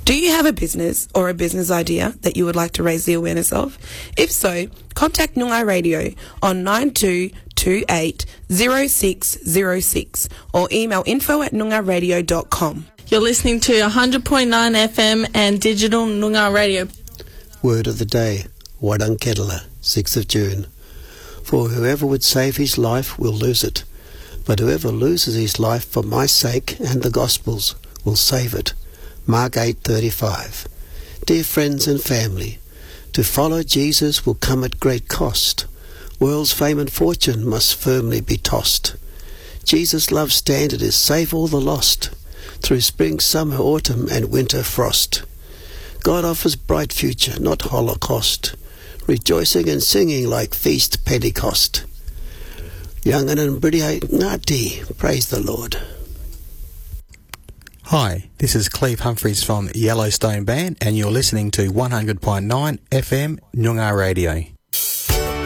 Do you have a business or a business idea that you would like to raise the awareness of? If so, contact Noongar Radio on 92280606 or email info@noongarradio.com. You're listening to 100.9 FM and digital Noongar Radio. Word of the day, Warangkedala, 6th of June. For whoever would save his life will lose it, but whoever loses his life for my sake and the Gospel's will save it. Mark 8:35. Dear friends and family, to follow Jesus will come at great cost. World's fame and fortune must firmly be tossed. Jesus' love standard is save all the lost, through spring, summer, autumn and winter frost. God offers bright future, not holocaust, rejoicing and singing like feast Pentecost. Young and Britty Ngati, praise the Lord. Hi, this is Cleve Humphreys from Yellowstone Band and you're listening to 100.9 FM Noongar Radio.